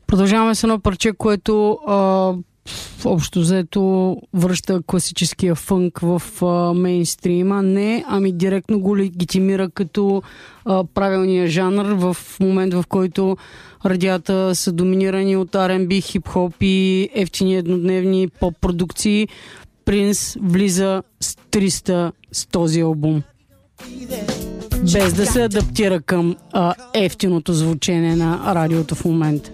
Продължаваме с едно парче, което общо взето връща класическия фънк в мейнстрима. Не, ами директно го легитимира като правилния жанр в момент, в който радията са доминирани от R&B, хип-хоп и ефтини еднодневни поп-продукции. Принц влиза с 300 с този албум. Без да се адаптира към ефтиното звучение на радиото в момента.